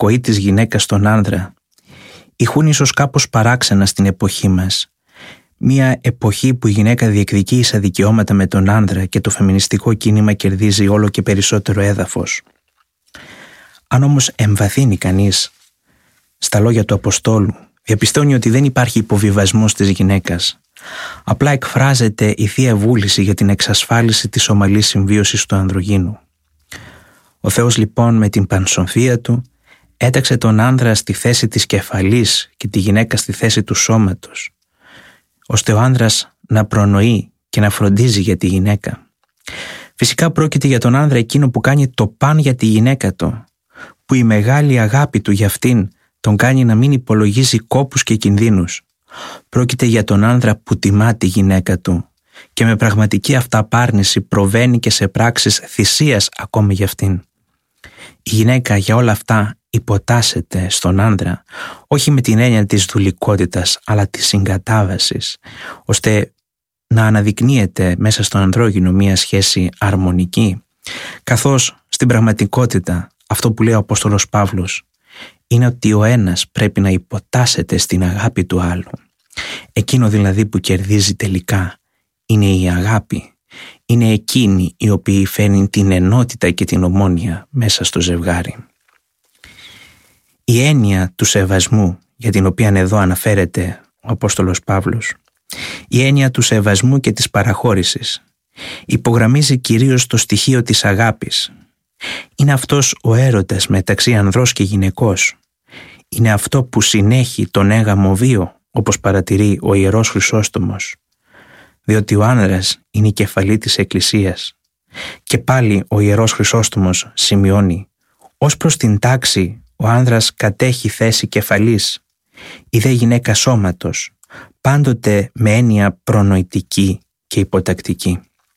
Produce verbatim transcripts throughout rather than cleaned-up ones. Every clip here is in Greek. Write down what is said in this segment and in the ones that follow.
υπακοή της γυναίκας στον άνδρα ηχούν ίσως κάπως παράξενα στην εποχή μας. Μια εποχή που η γυναίκα διεκδικεί ίσα δικαιώματα με τον άνδρα και το φεμινιστικό κίνημα κερδίζει όλο και περισσότερο έδαφος. Αν όμως εμβαθύνει κανείς στα λόγια του Αποστόλου, διαπιστώνει ότι δεν υπάρχει υποβιβασμός της γυναίκας. Απλά εκφράζεται η Θεία Βούληση για την εξασφάλιση της ομαλής συμβίωσης του ανδρογύνου. Ο Θεός λοιπόν με την πανσοφία του έταξε τον άνδρα στη θέση της κεφαλής και τη γυναίκα στη θέση του σώματος, ώστε ο άνδρας να προνοεί και να φροντίζει για τη γυναίκα. Φυσικά πρόκειται για τον άνδρα εκείνο που κάνει το παν για τη γυναίκα του, που η μεγάλη αγάπη του για αυτήν τον κάνει να μην υπολογίζει κόπους και κινδύνους. Πρόκειται για τον άνδρα που τιμά τη γυναίκα του και με πραγματική αυταπάρνηση προβαίνει και σε πράξεις θυσίας ακόμη για αυτήν. Η γυναίκα για όλα αυτά υποτάσσεται στον άνδρα, όχι με την έννοια της δουλικότητας, αλλά της συγκατάβασης, ώστε να αναδεικνύεται μέσα στον ανδρόγυνο μία σχέση αρμονική, καθώς στην πραγματικότητα αυτό που λέει ο Απόστολος Παύλος είναι ότι ο ένας πρέπει να υποτάσσεται στην αγάπη του άλλου. Εκείνο δηλαδή που κερδίζει τελικά είναι η αγάπη. Είναι εκείνη η οποία φέρνει την ενότητα και την ομόνοια μέσα στο ζευγάρι. Η έννοια του σεβασμού, για την οποία εδώ αναφέρεται ο Απόστολος Παύλος, η έννοια του σεβασμού και της παραχώρησης, υπογραμμίζει κυρίως το στοιχείο της αγάπης. Είναι αυτός ο έρωτας μεταξύ ανδρός και γυναικός. Είναι αυτό που συνέχει τον έγαμο βίο, όπως παρατηρεί ο Ιερός Χρυσόστομος, διότι ο άνδρας είναι η κεφαλή της Εκκλησίας. Και πάλι ο Ιερός Χρυσόστομος σημειώνει: ως προς την τάξη ο άνδρας κατέχει θέση κεφαλής, η δε γυναίκα σώματος, πάντοτε με έννοια προνοητική και υποτακτική.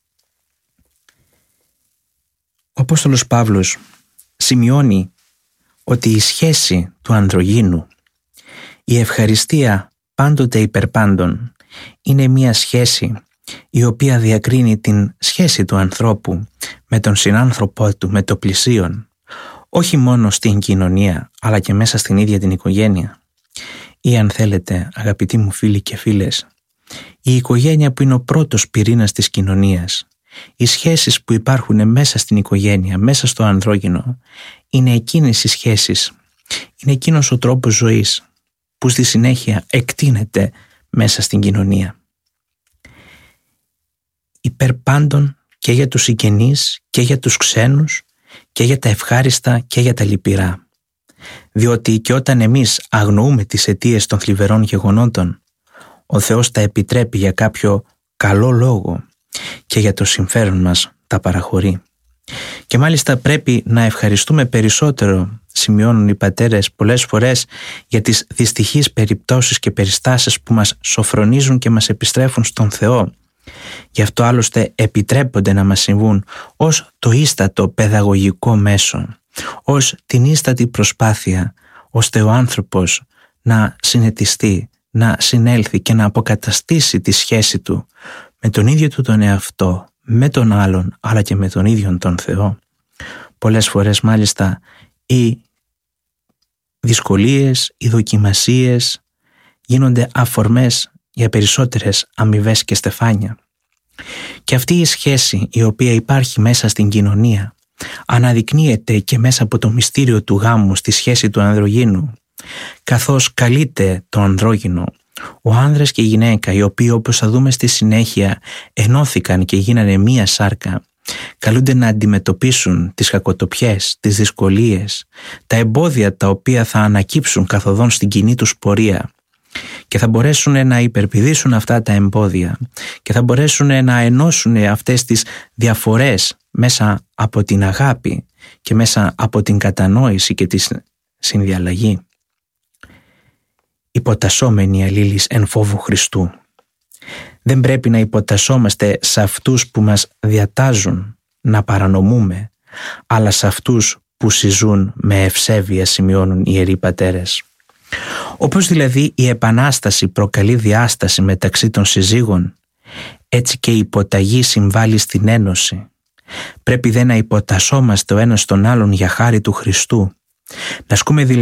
Ο Απόστολος Παύλος σημειώνει ότι η σχέση του ανδρογύνου, η ευχαριστία πάντοτε υπερπάντων, είναι μια σχέση η οποία διακρίνει την σχέση του ανθρώπου με τον συνάνθρωπό του, με το πλησίον, όχι μόνο στην κοινωνία αλλά και μέσα στην ίδια την οικογένεια. Ή αν θέλετε, αγαπητοί μου φίλοι και φίλες, η οικογένεια που είναι ο πρώτος πυρήνας της κοινωνίας, οι σχέσεις που υπάρχουν μέσα στην οικογένεια, μέσα στο ανδρόγυνο, είναι εκείνες οι σχέσεις, είναι εκείνος ο τρόπος ζωής που στη συνέχεια εκτείνεται μέσα στην κοινωνία. Υπέρ πάντων και για τους συγγενείς και για τους ξένους και για τα ευχάριστα και για τα λυπηρά. Διότι και όταν εμείς αγνοούμε τις αιτίες των θλιβερών γεγονότων, ο Θεός τα επιτρέπει για κάποιο καλό λόγο και για το συμφέρον μας τα παραχωρεί. Και μάλιστα πρέπει να ευχαριστούμε περισσότερο, σημειώνουν οι πατέρες πολλές φορές, για τις δυστυχείς περιπτώσεις και περιστάσεις που μας σοφρονίζουν και μας επιστρέφουν στον Θεό. Γι' αυτό άλλωστε επιτρέπονται να μας συμβούν ως το ίστατο παιδαγωγικό μέσο, ως την ίστατη προσπάθεια, ώστε ο άνθρωπος να συνετιστεί, να συνέλθει και να αποκαταστήσει τη σχέση του με τον ίδιο του τον εαυτό, με τον άλλον, αλλά και με τον ίδιο τον Θεό. Πολλές φορές μάλιστα οι δυσκολίες, οι δοκιμασίες γίνονται αφορμές για περισσότερες αμοιβές και στεφάνια. Και αυτή η σχέση η οποία υπάρχει μέσα στην κοινωνία αναδεικνύεται και μέσα από το μυστήριο του γάμου στη σχέση του ανδρογύνου, καθώς καλείται το ανδρόγυνο, ο άνδρας και η γυναίκα, οι οποίοι όπως θα δούμε στη συνέχεια ενώθηκαν και γίνανε μία σάρκα, καλούνται να αντιμετωπίσουν τις κακοτοπιές, τις δυσκολίες, τα εμπόδια τα οποία θα ανακύψουν καθοδόν στην κοινή τους πορεία, και θα μπορέσουν να υπερπηδήσουν αυτά τα εμπόδια και θα μπορέσουν να ενώσουν αυτές τις διαφορές μέσα από την αγάπη και μέσα από την κατανόηση και τη συνδιαλλαγή. Υποτασσόμενοι αλλήλεις εν φόβου Χριστού. Δεν πρέπει να υποτασσόμαστε σε αυτούς που μας διατάζουν να παρανομούμε, αλλά σε αυτούς που συζούν με ευσέβεια, σημειώνουν οι Ιεροί Πατέρες. Όπως δηλαδή η Επανάσταση προκαλεί διάσταση μεταξύ των συζύγων, έτσι και η υποταγή συμβάλλει στην ένωση. Πρέπει δε να υποτασσόμαστε ο ένας τον άλλον για χάρη του Χριστού, Να ασκούμε δηλαδή